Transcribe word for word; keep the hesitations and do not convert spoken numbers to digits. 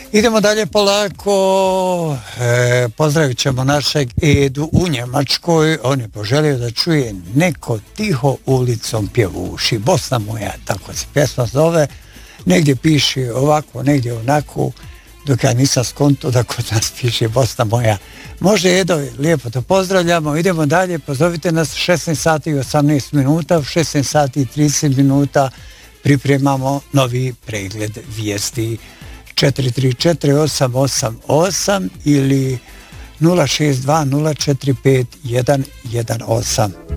Idemo dalje polako, e, pozdravit ćemo našeg Edu u Njemačkoj, on je poželio da čuje Neko tiho ulicom pjevuši, Bosna moja, tako se pjesma zove, negdje piše ovako, negdje onako, dok ja nisam skonto da kod nas piše Bosna moja. Može Edo, lijepo te pozdravljamo, idemo dalje, pozovite nas šesnaest sati i osamnaest minuta, u šesnaest sati i trideset minuta pripremamo novi pregled vijesti. četiri tri četiri osam osam osam ili nula šest dva nula četiri pet jedan jedan osam.